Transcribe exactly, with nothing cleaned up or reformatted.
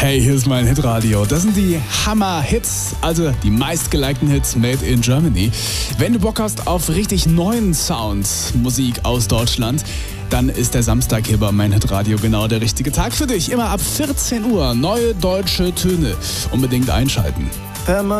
Hey, hier ist mein Hitradio. Das sind die Hammer-Hits, also die meistgelikten Hits made in Germany. Wenn du Bock hast auf richtig neuen Sound, Musik aus Deutschland, dann ist der Samstag hier bei mein Hitradio genau der richtige Tag für dich. Immer ab vierzehn Uhr neue deutsche Töne. Unbedingt einschalten.